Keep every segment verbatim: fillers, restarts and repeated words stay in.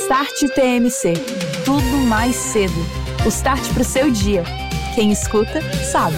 Start T M C. Tudo mais cedo. O start pro seu dia. Quem escuta, sabe.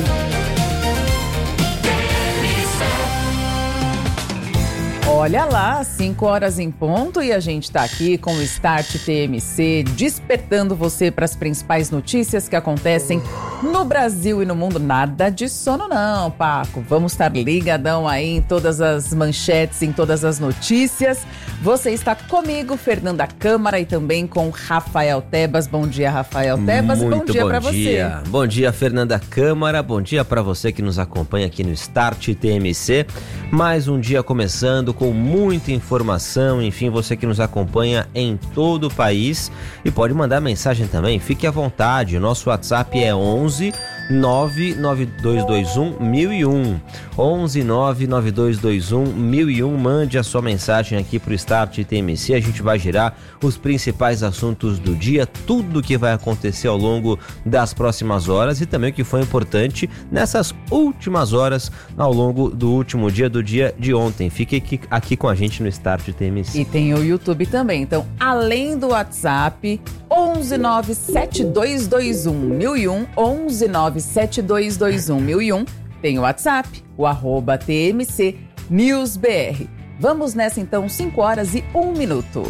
Olha lá, cinco horas em ponto e a gente está aqui com o Start T M C, despertando você para as principais notícias que acontecem no Brasil e no mundo. Nada de sono não, Paco. Vamos estar ligadão aí em todas as manchetes, em todas as notícias. Você está comigo, Fernanda Câmara, e também com Rafael Tebas. Bom dia, Rafael Tebas. Muito bom dia para você. Bom dia, Fernanda Câmara. Bom dia para você que nos acompanha aqui no Start T M C. Mais um dia começando com muita informação. Enfim, você que nos acompanha em todo o país e pode mandar mensagem também. Fique à vontade. O nosso WhatsApp é onze nove nove dois dois um mil e um. onze nove nove dois dois um mil e um. Mande a sua mensagem aqui para o Start T M C. A gente vai girar os principais assuntos do dia, tudo que vai acontecer ao longo das próximas horas e também o que foi importante nessas últimas horas ao longo do último dia, do dia de ontem. Fique aqui, aqui com a gente no Start T M C. E tem o YouTube também. Então, além do WhatsApp, onze nove sete dois dois um mil e um, onze nove sete dois dois um mil e um, tem o WhatsApp, o arroba T M C News B R. Vamos nessa então, cinco horas e um minuto.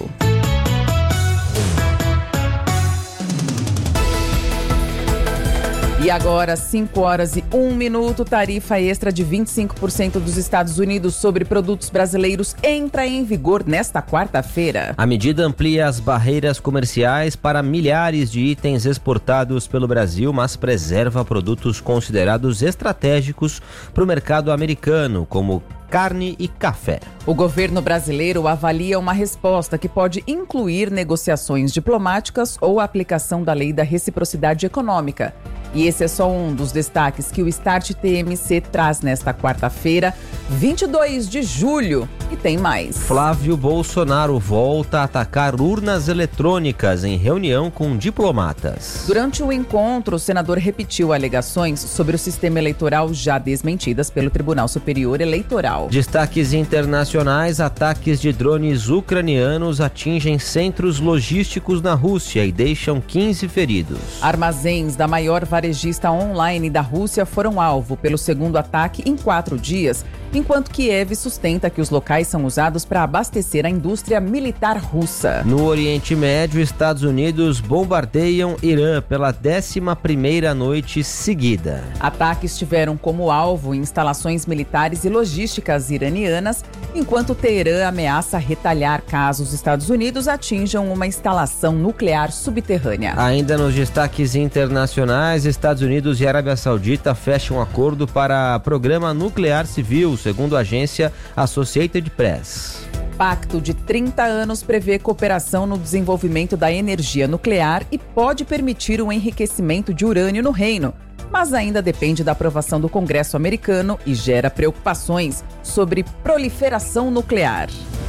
E agora, cinco horas e um minuto, tarifa extra de vinte e cinco por cento dos Estados Unidos sobre produtos brasileiros entra em vigor nesta quarta-feira. A medida amplia as barreiras comerciais para milhares de itens exportados pelo Brasil, mas preserva produtos considerados estratégicos para o mercado americano, como carne e café. O governo brasileiro avalia uma resposta que pode incluir negociações diplomáticas ou a aplicação da lei da reciprocidade econômica. E esse é só um dos destaques que o Start T M C traz nesta quarta-feira, vinte e dois de julho. E tem mais. Flávio Bolsonaro volta a atacar urnas eletrônicas em reunião com diplomatas. Durante o encontro, o senador repetiu alegações sobre o sistema eleitoral já desmentidas pelo Tribunal Superior Eleitoral. Destaques internacionais: ataques de drones ucranianos atingem centros logísticos na Rússia e deixam quinze feridos. Armazéns da maior varejista online da Rússia foram alvo pelo segundo ataque em quatro dias, enquanto Kiev sustenta que os locais são usados para abastecer a indústria militar russa. No Oriente Médio, Estados Unidos bombardeiam Irã pela décima primeira noite seguida. Ataques tiveram como alvo instalações militares e logísticas iranianas, enquanto Teherã ameaça retalhar caso os Estados Unidos atinjam uma instalação nuclear subterrânea. Ainda nos destaques internacionais, Estados Unidos e Arábia Saudita fecham um acordo para programa nuclear civil, segundo a agência Associated Press. Pacto de trinta anos prevê cooperação no desenvolvimento da energia nuclear e pode permitir o enriquecimento de urânio no reino, mas ainda depende da aprovação do Congresso americano e gera preocupações sobre proliferação nuclear.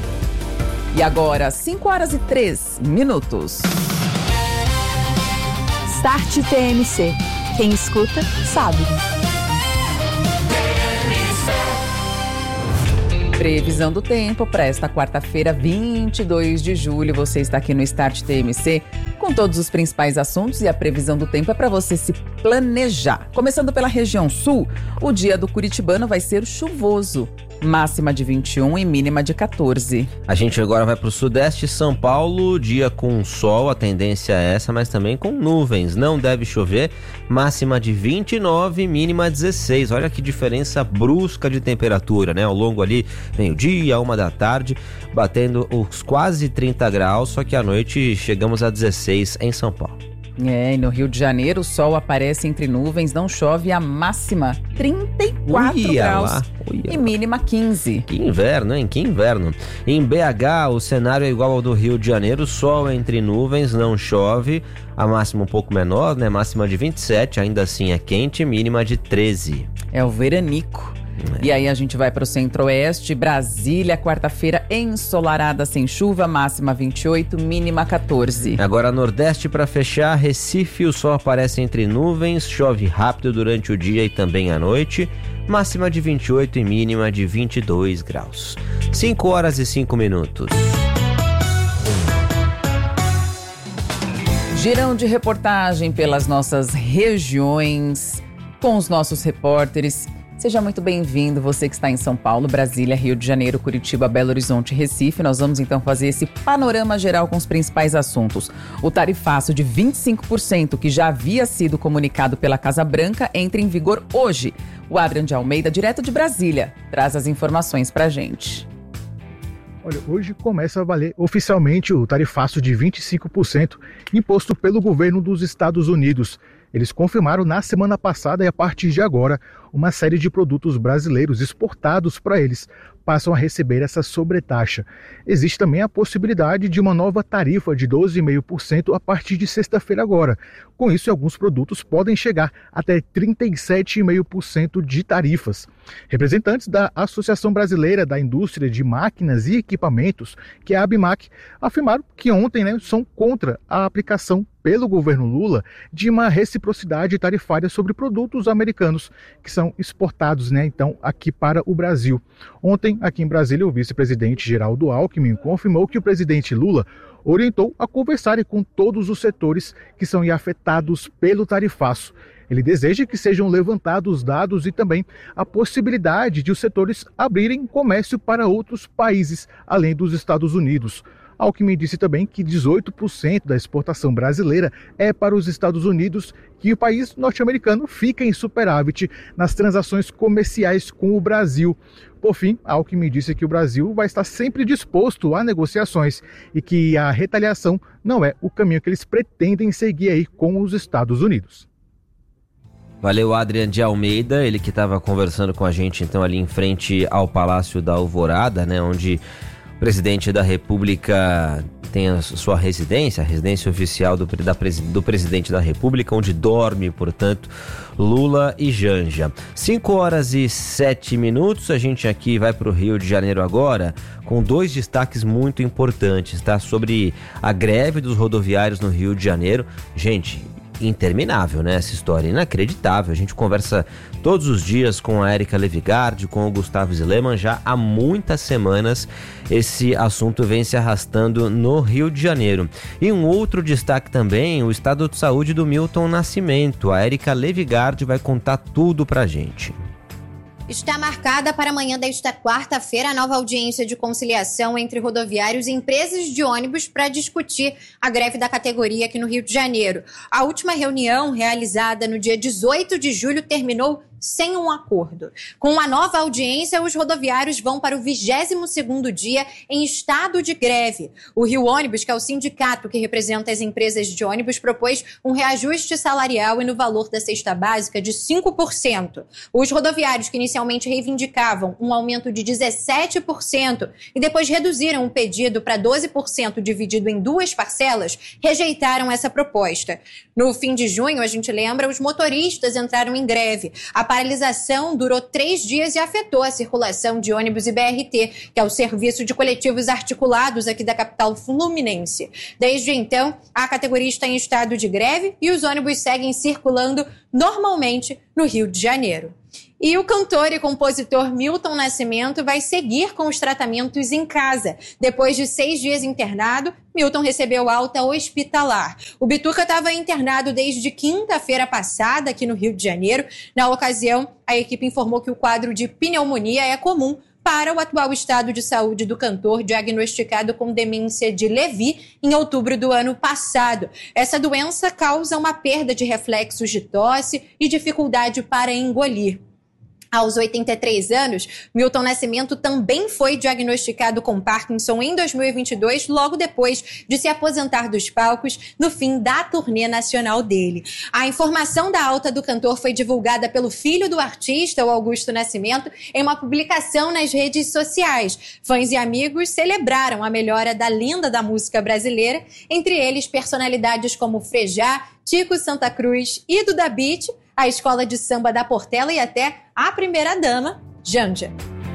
E agora, cinco horas e três minutos. Start T M C. Quem escuta, sabe. Previsão do tempo para esta quarta-feira, vinte e dois de julho. Você está aqui no Start T M C com todos os principais assuntos e a previsão do tempo é para você se planejar. Começando pela região sul, o dia do curitibano vai ser chuvoso. Máxima de vinte e um e mínima de quatorze. A gente agora vai para o sudeste, São Paulo, dia com sol, a tendência é essa, mas também com nuvens. Não deve chover, máxima de vinte e nove, mínima dezesseis. Olha que diferença brusca de temperatura, né? Ao longo ali, meio-dia, uma da tarde, batendo os quase trinta graus, só que à noite chegamos a dezesseis em São Paulo. É, e no Rio de Janeiro o sol aparece entre nuvens, não chove, a máxima trinta e quatro Uia graus lá, uia e lá. mínima quinze. Que inverno, hein? Que inverno. Em B H, o cenário é igual ao do Rio de Janeiro, sol entre nuvens, não chove, a máxima um pouco menor, né? Máxima de vinte e sete, ainda assim é quente, mínima de treze. É o veranico. É. E aí a gente vai para o centro-oeste, Brasília, quarta-feira ensolarada sem chuva, máxima vinte e oito, mínima quatorze. Agora nordeste para fechar, Recife, o sol aparece entre nuvens, chove rápido durante o dia e também à noite, máxima de vinte e oito e mínima de vinte e dois graus. cinco horas e cinco minutos. Girão de reportagem pelas nossas regiões, com os nossos repórteres. Seja muito bem-vindo, você que está em São Paulo, Brasília, Rio de Janeiro, Curitiba, Belo Horizonte e Recife. Nós vamos então fazer esse panorama geral com os principais assuntos. O tarifaço de vinte e cinco por cento, que já havia sido comunicado pela Casa Branca, entra em vigor hoje. O Adrian de Almeida, direto de Brasília, traz as informações pra gente. Olha, hoje começa a valer oficialmente o tarifaço de vinte e cinco por cento imposto pelo governo dos Estados Unidos. Eles confirmaram na semana passada e a partir de agora, uma série de produtos brasileiros exportados para eles passam a receber essa sobretaxa. Existe também a possibilidade de uma nova tarifa de doze vírgula cinco por cento a partir de sexta-feira agora. Com isso, alguns produtos podem chegar até trinta e sete vírgula cinco por cento de tarifas. Representantes da Associação Brasileira da Indústria de Máquinas e Equipamentos, que é a ABMAQ, afirmaram que ontem, né, são contra a aplicação pelo governo Lula de uma reciprocidade tarifária sobre produtos americanos que são exportados, né, então, aqui para o Brasil. Ontem, aqui em Brasília, o vice-presidente Geraldo Alckmin confirmou que o presidente Lula orientou a conversarem com todos os setores que são afetados pelo tarifaço. Ele deseja que sejam levantados dados e também a possibilidade de os setores abrirem comércio para outros países, além dos Estados Unidos. Alckmin disse também que dezoito por cento da exportação brasileira é para os Estados Unidos, que o país norte-americano fica em superávit nas transações comerciais com o Brasil. Por fim, Alckmin disse que o Brasil vai estar sempre disposto a negociações e que a retaliação não é o caminho que eles pretendem seguir aí com os Estados Unidos. Valeu, Adrian de Almeida, ele que estava conversando com a gente então ali em frente ao Palácio da Alvorada, né, onde o presidente da República tem a sua residência, a residência oficial do, da, do presidente da República, onde dorme, portanto, Lula e Janja. cinco horas e sete minutos, a gente aqui vai para o Rio de Janeiro agora, com dois destaques muito importantes, tá? Sobre a greve dos rodoviários no Rio de Janeiro. Gente, interminável, né? Essa história, inacreditável. A gente conversa todos os dias com a Érica Levigardi, com o Gustavo Sleman. Já há muitas semanas esse assunto vem se arrastando no Rio de Janeiro. E um outro destaque também, o estado de saúde do Milton Nascimento. A Érica Levigardi vai contar tudo pra gente. Está marcada para amanhã desta quarta-feira a nova audiência de conciliação entre rodoviários e empresas de ônibus para discutir a greve da categoria aqui no Rio de Janeiro. A última reunião, realizada no dia dezoito de julho, terminou sem um acordo. Com a nova audiência, os rodoviários vão para o vigésimo segundo dia em estado de greve. O Rio Ônibus, que é o sindicato que representa as empresas de ônibus, propôs um reajuste salarial e no valor da cesta básica de cinco por cento. Os rodoviários, que inicialmente reivindicavam um aumento de dezessete por cento e depois reduziram o pedido para doze por cento dividido em duas parcelas, rejeitaram essa proposta. No fim de junho, a gente lembra, os motoristas entraram em greve. A paralisação durou três dias e afetou a circulação de ônibus e B R T, que é o serviço de coletivos articulados aqui da capital fluminense. Desde então, a categoria está em estado de greve e os ônibus seguem circulando normalmente no Rio de Janeiro. E o cantor e compositor Milton Nascimento vai seguir com os tratamentos em casa. Depois de seis dias internado, Milton recebeu alta hospitalar. O Bituca estava internado desde quinta-feira passada aqui no Rio de Janeiro. Na ocasião, a equipe informou que o quadro de pneumonia é comum para o atual estado de saúde do cantor, diagnosticado com demência de Lewy em outubro do ano passado. Essa doença causa uma perda de reflexos de tosse e dificuldade para engolir. Aos oitenta e três anos, Milton Nascimento também foi diagnosticado com Parkinson em dois mil e vinte e dois, logo depois de se aposentar dos palcos no fim da turnê nacional dele. A informação da alta do cantor foi divulgada pelo filho do artista, o Augusto Nascimento, em uma publicação nas redes sociais. Fãs e amigos celebraram a melhora da lenda da música brasileira, entre eles personalidades como Frejá, Tico Santa Cruz, Ido da Beat, a Escola de Samba da Portela e até a primeira-dama, Janja.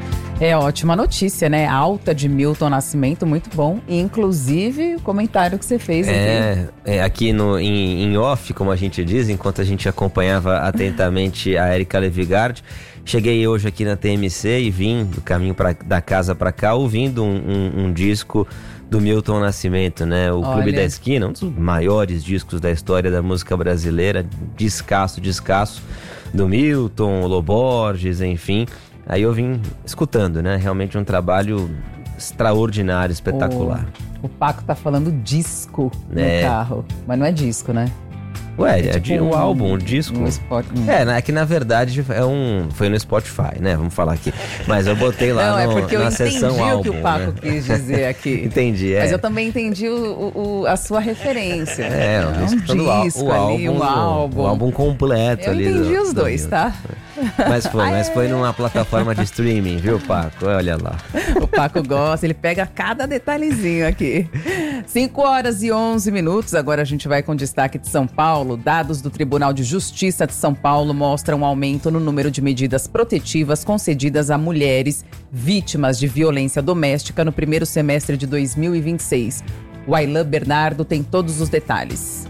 É ótima notícia, né? Alta de Milton Nascimento, muito bom. E, inclusive, o comentário que você fez aqui. É, é aqui no, em, em off, como a gente diz, enquanto a gente acompanhava atentamente a Érica Levigardi, cheguei hoje aqui na T M C e vim do caminho pra, da casa para cá ouvindo um, um, um disco do Milton Nascimento, né? O Olha. Clube da Esquina, um dos maiores discos da história da música brasileira, descasso, descasso, do Milton, Lô Borges, enfim. Aí eu vim escutando, né? Realmente um trabalho extraordinário, espetacular. O, o Paco tá falando disco É. no carro, mas não é disco, né? Ué, É é, tipo de, um- o álbum, o disco. Um spot, um- É, né, que na verdade é um, foi no Spotify, né? Vamos falar aqui. Mas eu botei lá Não, no, é porque eu na entendi seção o álbum, que o Paco né? quis dizer aqui. Entendi, é. Mas eu também entendi o, o- o- a sua referência. É, eu um vim escutando o, disco o ali, álbum, um álbum. o álbum completo Eu ali. entendi do- os do dois, Milton. tá? Mas foi, mas foi numa plataforma de streaming, viu, Paco? Olha lá. O Paco gosta, ele pega cada detalhezinho aqui. cinco horas e onze minutos, agora a gente vai com destaque de São Paulo. Dados do Tribunal de Justiça de São Paulo mostram um aumento no número de medidas protetivas concedidas a mulheres vítimas de violência doméstica no primeiro semestre de dois mil e vinte e seis. O Aylan Bernardo tem todos os detalhes.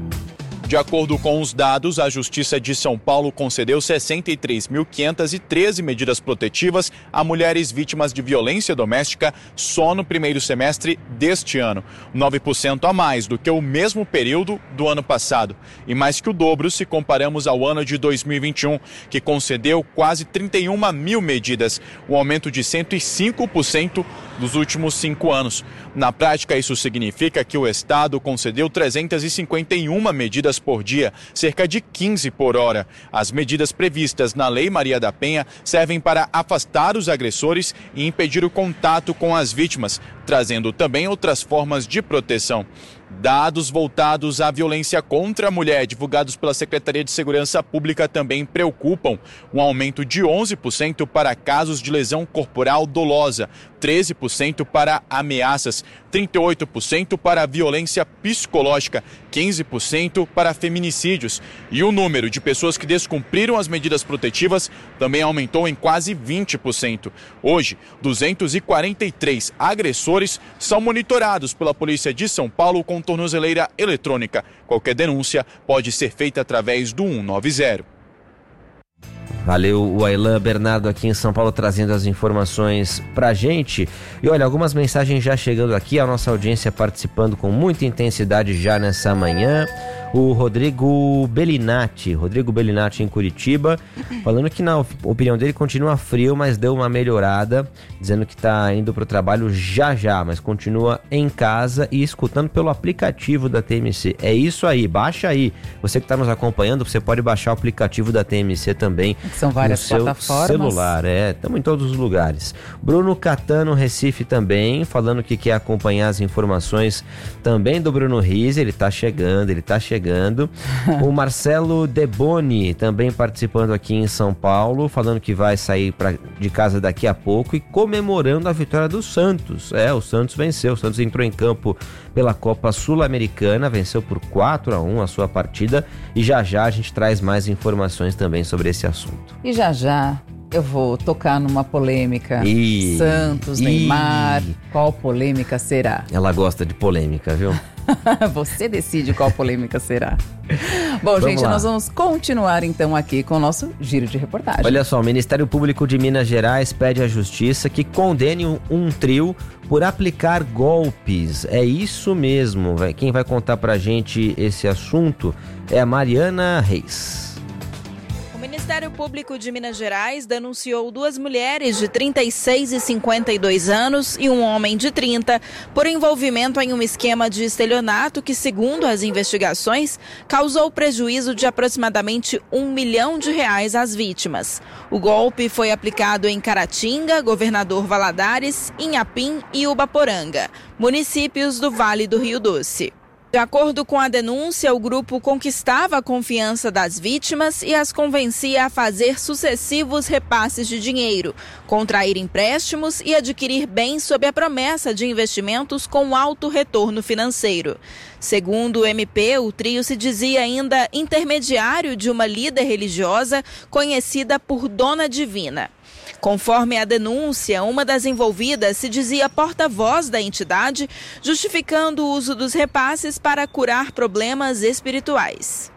De acordo com os dados, a Justiça de São Paulo concedeu sessenta e três mil quinhentas e treze medidas protetivas a mulheres vítimas de violência doméstica só no primeiro semestre deste ano, nove por cento a mais do que o mesmo período do ano passado, e mais que o dobro se comparamos ao ano de dois mil e vinte e um, que concedeu quase trinta e uma mil medidas, um aumento de cento e cinco por cento dos últimos cinco anos. Na prática, isso significa que o Estado concedeu trezentas e cinquenta e uma medidas por dia, cerca de quinze por hora. As medidas previstas na Lei Maria da Penha servem para afastar os agressores e impedir o contato com as vítimas, trazendo também outras formas de proteção. Dados voltados à violência contra a mulher, divulgados pela Secretaria de Segurança Pública, também preocupam. Um aumento de onze por cento para casos de lesão corporal dolosa, treze por cento para ameaças, trinta e oito por cento para violência psicológica, quinze por cento para feminicídios. E o número de pessoas que descumpriram as medidas protetivas também aumentou em quase vinte por cento. Hoje, duzentos e quarenta e três agressores são monitorados pela Polícia de São Paulo com tornozeleira eletrônica. Qualquer denúncia pode ser feita através do cento e noventa. Valeu, o Aylan Bernardo aqui em São Paulo trazendo as informações pra gente. E olha, algumas mensagens já chegando aqui, a nossa audiência participando com muita intensidade já nessa manhã. O Rodrigo Bellinati, Rodrigo Bellinati em Curitiba, falando que na opinião dele continua frio, mas deu uma melhorada, dizendo que tá indo pro trabalho já já, mas continua em casa e escutando pelo aplicativo da T M C. É isso aí, baixa aí. Você que tá nos acompanhando, você pode baixar o aplicativo da T M C também. São várias no seu plataformas. celular, é, estamos em todos os lugares. Bruno Catano, Recife também, falando que quer acompanhar as informações também do Bruno Riz, ele tá chegando, ele tá chegando. O Marcelo Deboni também participando aqui em São Paulo, falando que vai sair pra, de casa daqui a pouco e comemorando a vitória do Santos. É, o Santos venceu, o Santos entrou em campo pela Copa Sul-Americana, venceu por quatro a um a sua partida e já já a gente traz mais informações também sobre esse assunto. E já já eu vou tocar numa polêmica. Ih, Santos, ih. Neymar, qual polêmica será? Ela gosta de polêmica, viu? Você decide qual polêmica será. Bom, Vamos gente, lá. nós vamos continuar então aqui com o nosso giro de reportagem. Olha só, o Ministério Público de Minas Gerais pede à Justiça que condene um, um trio por aplicar golpes. É isso mesmo, véio. Quem vai contar pra gente esse assunto é a Mariana Reis. O Ministério Público de Minas Gerais denunciou duas mulheres de trinta e seis e cinquenta e dois anos e um homem de trinta por envolvimento em um esquema de estelionato que, segundo as investigações, causou prejuízo de aproximadamente um milhão de reais às vítimas. O golpe foi aplicado em Caratinga, Governador Valadares, Inhapim e Ubaporanga, municípios do Vale do Rio Doce. De acordo com a denúncia, o grupo conquistava a confiança das vítimas e as convencia a fazer sucessivos repasses de dinheiro, contrair empréstimos e adquirir bens sob a promessa de investimentos com alto retorno financeiro. Segundo o M P, o trio se dizia ainda intermediário de uma líder religiosa conhecida por Dona Divina. Conforme a denúncia, uma das envolvidas se dizia porta-voz da entidade, justificando o uso dos repasses para curar problemas espirituais.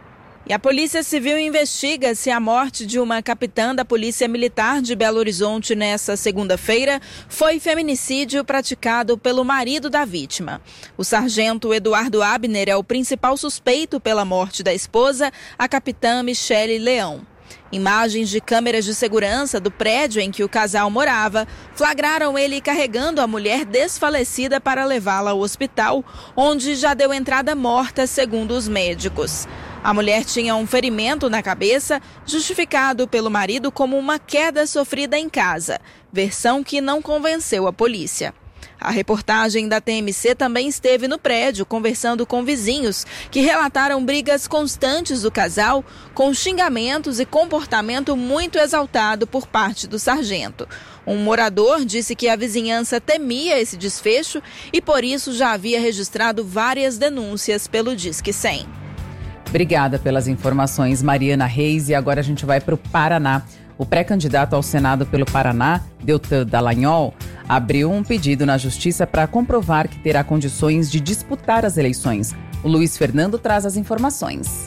E a Polícia Civil investiga se a morte de uma capitã da Polícia Militar de Belo Horizonte nesta segunda-feira foi feminicídio praticado pelo marido da vítima. O sargento Eduardo Abner é o principal suspeito pela morte da esposa, a capitã Michele Leão. Imagens de câmeras de segurança do prédio em que o casal morava flagraram ele carregando a mulher desfalecida para levá-la ao hospital, onde já deu entrada morta, segundo os médicos. A mulher tinha um ferimento na cabeça, justificado pelo marido como uma queda sofrida em casa, versão que não convenceu a polícia. A reportagem da T M C também esteve no prédio, conversando com vizinhos que relataram brigas constantes do casal, com xingamentos e comportamento muito exaltado por parte do sargento. Um morador disse que a vizinhança temia esse desfecho e, por isso, já havia registrado várias denúncias pelo Disque cem. Obrigada pelas informações, Mariana Reis. E agora a gente vai para o Paraná. O pré-candidato ao Senado pelo Paraná, Deltan Dallagnol, abriu um pedido na Justiça para comprovar que terá condições de disputar as eleições. O Luiz Fernando traz as informações.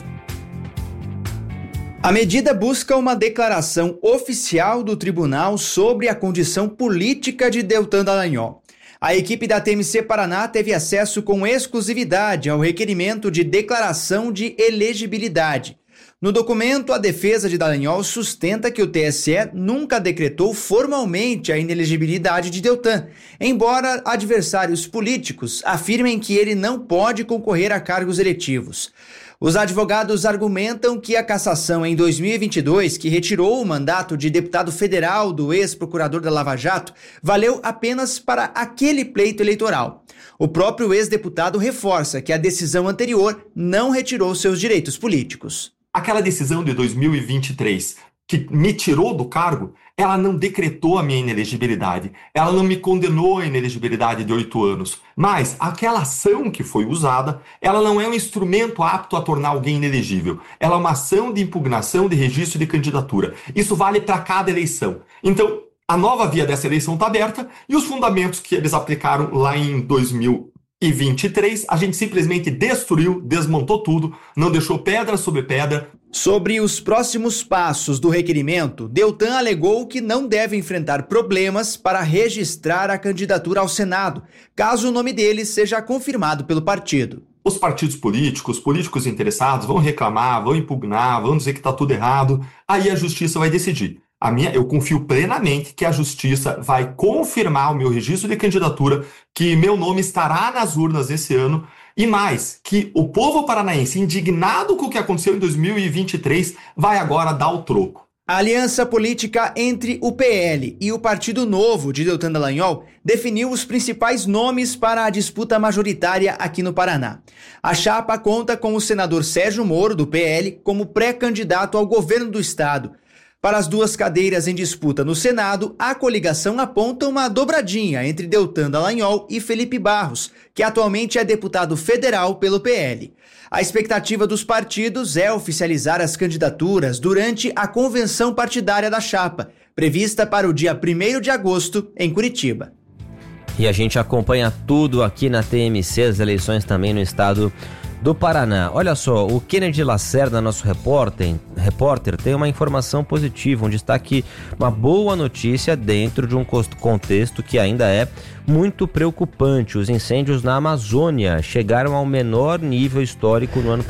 A medida busca uma declaração oficial do tribunal sobre a condição política de Deltan Dallagnol. A equipe da T M C Paraná teve acesso com exclusividade ao requerimento de declaração de elegibilidade. No documento, a defesa de Dallagnol sustenta que o T S E nunca decretou formalmente a inelegibilidade de Deltan, embora adversários políticos afirmem que ele não pode concorrer a cargos eletivos. Os advogados argumentam que a cassação em dois mil e vinte e dois, que retirou o mandato de deputado federal do ex-procurador da Lava Jato, valeu apenas para aquele pleito eleitoral. O próprio ex-deputado reforça que a decisão anterior não retirou seus direitos políticos. Aquela decisão de dois mil e vinte e três que me tirou do cargo, ela não decretou a minha inelegibilidade, ela não me condenou à inelegibilidade de oito anos, mas aquela ação que foi usada, ela não é um instrumento apto a tornar alguém inelegível, ela é uma ação de impugnação de registro de candidatura. Isso vale para cada eleição. Então, a nova via dessa eleição está aberta e os fundamentos que eles aplicaram lá em dois mil e vinte e três, a gente simplesmente destruiu, desmontou tudo, não deixou pedra sobre pedra. Sobre os próximos passos do requerimento, Deltan alegou que não deve enfrentar problemas para registrar a candidatura ao Senado, caso o nome dele seja confirmado pelo partido. Os partidos políticos, políticos interessados vão reclamar, vão impugnar, vão dizer que está tudo errado, aí a justiça vai decidir. A minha, eu confio plenamente que a Justiça vai confirmar o meu registro de candidatura, que meu nome estará nas urnas esse ano, e mais, que o povo paranaense, indignado com o que aconteceu em dois mil e vinte e três, vai agora dar o troco. A aliança política entre o P L e o Partido Novo de Deltan Dallagnol definiu os principais nomes para a disputa majoritária aqui no Paraná. A chapa conta com o senador Sérgio Moro, do P L, como pré-candidato ao governo do estado. Para as duas cadeiras em disputa no Senado, a coligação aponta uma dobradinha entre Deltan Dallagnol e Felipe Barros, que atualmente é deputado federal pelo P L. A expectativa dos partidos é oficializar as candidaturas durante a convenção partidária da chapa, prevista para o dia primeiro de agosto, em Curitiba. E a gente acompanha tudo aqui na T M C, as eleições também no estado do Paraná. Olha só, o Kennedy Lacerda, nosso repórter, repórter, tem uma informação positiva, um destaque, uma boa notícia dentro de um contexto que ainda é muito preocupante. Os incêndios na Amazônia chegaram ao menor nível histórico no ano passado.